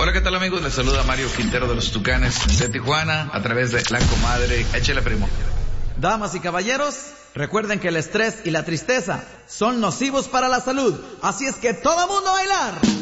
Hola, ¿qué tal, amigos? Les saluda Mario Quintero de los Tucanes de Tijuana a través de La Comadre. Échale, primo. Damas y caballeros, recuerden que el estrés y la tristeza son nocivos para la salud. Así es que todo mundo a bailar.